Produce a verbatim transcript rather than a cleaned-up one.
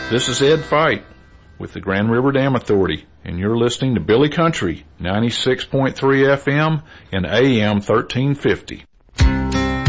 This is Ed Fight with the Grand River Dam Authority, and you're listening to Billy Country, ninety-six point three F M and A M thirteen fifty.